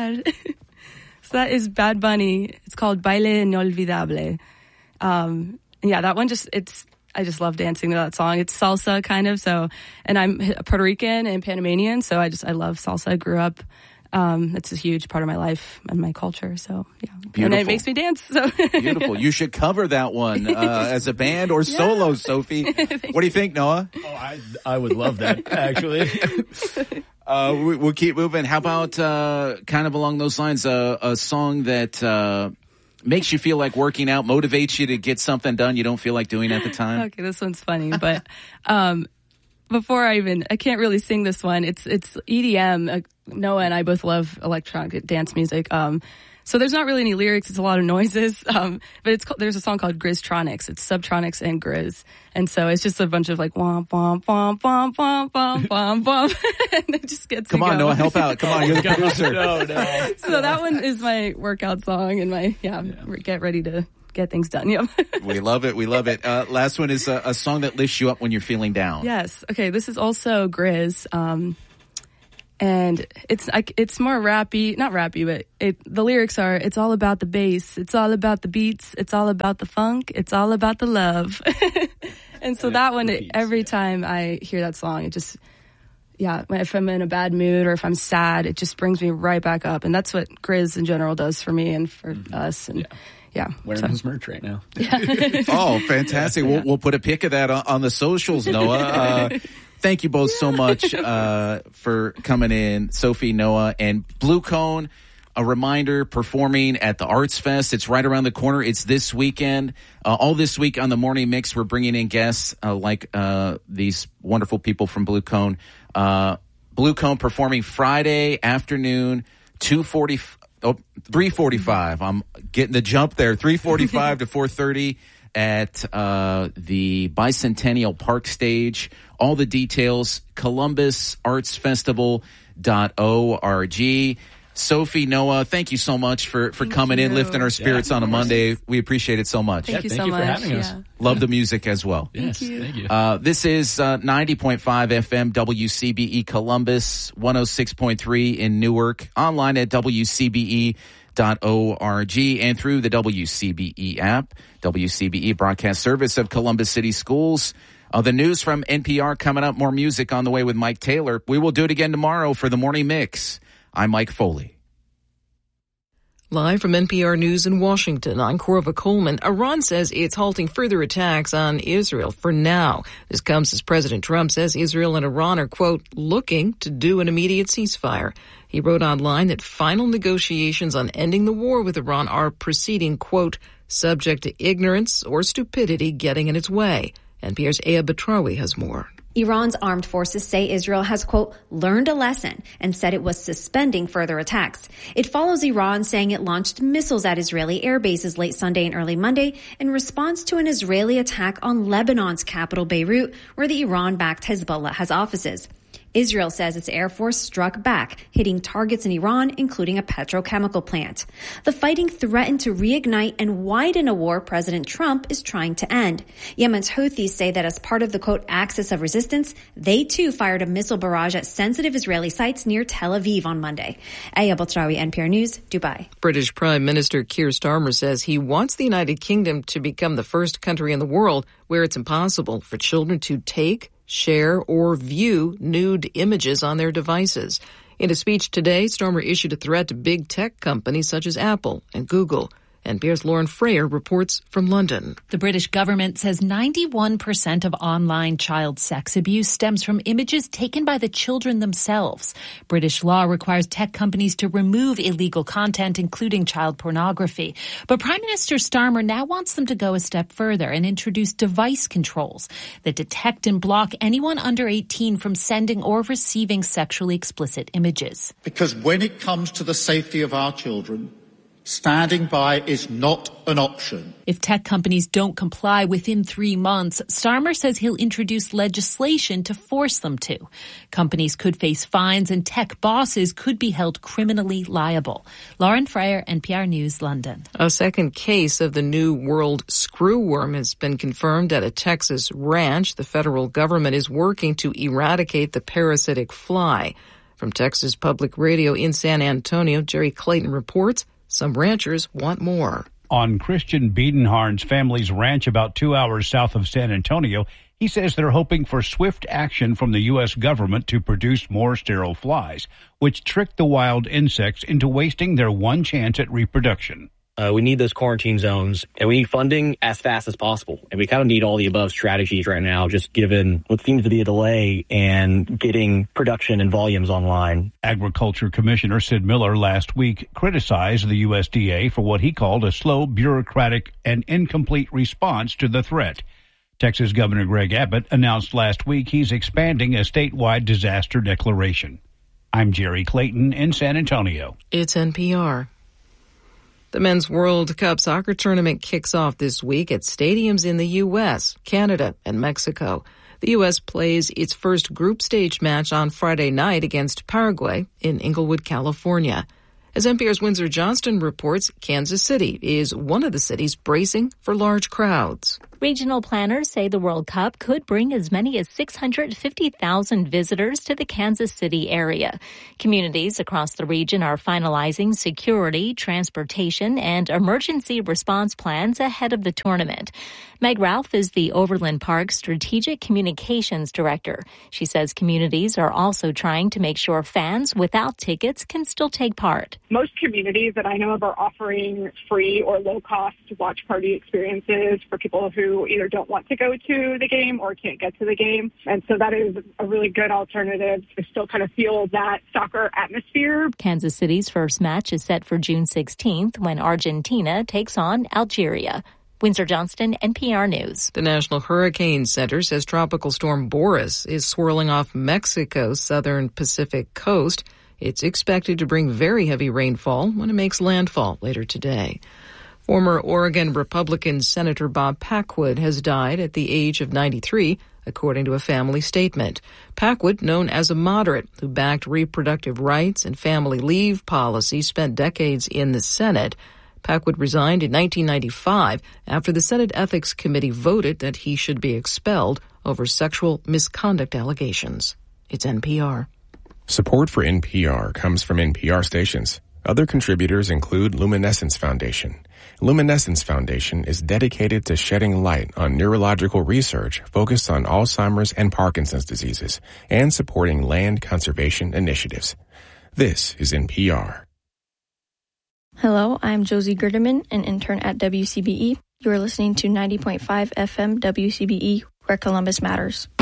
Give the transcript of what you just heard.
sad. So that is Bad Bunny. It's called Baile Inolvidable. Yeah, that one I just love dancing to that song. It's salsa kind of. So, and I'm Puerto Rican and Panamanian. So I love salsa. I grew up. It's a huge part of my life and my culture. So yeah. Beautiful. And it makes me dance. So. Beautiful. You should cover that one as a band or solo, Sophie. What do you think, Noah? Oh, I would love that, actually. We'll keep moving. How about kind of along those lines, a song that makes you feel like working out, motivates you to get something done you don't feel like doing at the time? Okay, this one's funny, but before I can't really sing this one. It's EDM. Noah and I both love electronic dance music. So there's not really any lyrics. It's a lot of noises. But there's a song called Grizztronics. It's Subtronics and Grizz. And so it's just a bunch of like womp, womp, womp, womp, womp, womp, womp, womp. And it just gets Come on, Noah, help out. Come on, you're the producer. No. So that one is my workout song and my, get ready to get things done. Yep. We love it. We love it. Last one is a song that lifts you up when you're feeling down. Yes. Okay. This is also Grizz. And it's more rappy, not rappy, but the lyrics are, it's all about the bass, it's all about the beats, it's all about the funk, it's all about the love. And so that one, every time I hear that song, it just, if I'm in a bad mood or if I'm sad, it just brings me right back up. And that's what Grizz in general does for me and for us. And wearing his merch right now. Yeah. Oh, fantastic. We'll put a pic of that on the socials, Noah. Thank you both so much for coming in, Sophie, Noah, and Blue Cone. A reminder, performing at the Arts Fest. It's right around the corner. It's this weekend. All this week on the Morning Mix, we're bringing in guests like these wonderful people from Blue Cone. Blue Cone performing Friday afternoon, 3:45. I'm getting the jump there. 3:45 to 4:30 at the Bicentennial Park stage. All the details, ColumbusArtsFestival.org. Sophie, Noah, thank you so much for coming in, lifting our spirits on a Monday. We appreciate it so much. Thank you so much for having us. Love the music as well. Yes, thank you. This is 90.5 FM WCBE Columbus, 106.3 in Newark, online at WCBE.org and through the WCBE app, WCBE broadcast service of Columbus City Schools. The news from NPR coming up, more music on the way with Mike Taylor. We will do it again tomorrow for the Morning Mix. I'm Mike Foley. Live from NPR News in Washington, I'm Corva Coleman. Iran says it's halting further attacks on Israel for now. This comes as President Trump says Israel and Iran are, quote, looking to do an immediate ceasefire. He wrote online that final negotiations on ending the war with Iran are proceeding, quote, subject to ignorance or stupidity getting in its way. NPR's Aya Batrawi has more. Iran's armed forces say Israel has, quote, learned a lesson and said it was suspending further attacks. It follows Iran saying it launched missiles at Israeli air bases late Sunday and early Monday in response to an Israeli attack on Lebanon's capital, Beirut, where the Iran-backed Hezbollah has offices. Israel says its air force struck back, hitting targets in Iran, including a petrochemical plant. The fighting threatened to reignite and widen a war President Trump is trying to end. Yemen's Houthis say that as part of the, quote, axis of resistance, they too fired a missile barrage at sensitive Israeli sites near Tel Aviv on Monday. Aya Batrawi, NPR News, Dubai. British Prime Minister Keir Starmer says he wants the United Kingdom to become the first country in the world where it's impossible for children to take, share, or view nude images on their devices. In a speech today, Starmer issued a threat to big tech companies such as Apple and Google. NPR's Lauren Frayer reports from London. The British government says 91% of online child sex abuse stems from images taken by the children themselves. British law requires tech companies to remove illegal content, including child pornography. But Prime Minister Starmer now wants them to go a step further and introduce device controls that detect and block anyone under 18 from sending or receiving sexually explicit images. Because when it comes to the safety of our children, standing by is not an option. If tech companies don't comply within 3 months, Starmer says he'll introduce legislation to force them to. Companies could face fines and tech bosses could be held criminally liable. Lauren Frayer, NPR News, London. A second case of the New World screwworm has been confirmed at a Texas ranch. The federal government is working to eradicate the parasitic fly. From Texas Public Radio in San Antonio, Jerry Clayton reports some ranchers want more. On Christian Biedenharn's family's ranch about 2 hours south of San Antonio, he says they're hoping for swift action from the U.S. government to produce more sterile flies, which trick the wild insects into wasting their one chance at reproduction. We need those quarantine zones, and we need funding as fast as possible. And we kind of need all the above strategies right now, just given what seems to be a delay and getting production and volumes online. Agriculture Commissioner Sid Miller last week criticized the USDA for what he called a slow, bureaucratic, and incomplete response to the threat. Texas Governor Greg Abbott announced last week he's expanding a statewide disaster declaration. I'm Jerry Clayton in San Antonio. It's NPR. The Men's World Cup soccer tournament kicks off this week at stadiums in the U.S., Canada, and Mexico. The U.S. plays its first group stage match on Friday night against Paraguay in Inglewood, California. As NPR's Windsor Johnston reports, Kansas City is one of the cities bracing for large crowds. Regional planners say the World Cup could bring as many as 650,000 visitors to the Kansas City area. Communities across the region are finalizing security, transportation, and emergency response plans ahead of the tournament. Meg Ralph is the Overland Park Strategic Communications Director. She says communities are also trying to make sure fans without tickets can still take part. Most communities that I know of are offering free or low-cost watch party experiences for people who either don't want to go to the game or can't get to the game. And so that is a really good alternative to still kind of feel that soccer atmosphere. Kansas City's first match is set for June 16th when Argentina takes on Algeria. Windsor Johnston, NPR News. The National Hurricane Center says Tropical Storm Boris is swirling off Mexico's southern Pacific coast. It's expected to bring very heavy rainfall when it makes landfall later today. Former Oregon Republican Senator Bob Packwood has died at the age of 93, according to a family statement. Packwood, known as a moderate who backed reproductive rights and family leave policy, spent decades in the Senate. Packwood resigned in 1995 after the Senate Ethics Committee voted that he should be expelled over sexual misconduct allegations. It's NPR. Support for NPR comes from NPR stations. Other contributors include Luminescence Foundation. Luminescence Foundation is dedicated to shedding light on neurological research focused on Alzheimer's and Parkinson's diseases and supporting land conservation initiatives. This is NPR. Hello, I'm Josie Gerdeman, an intern at WCBE. You are listening to 90.5 FM WCBE, where Columbus matters.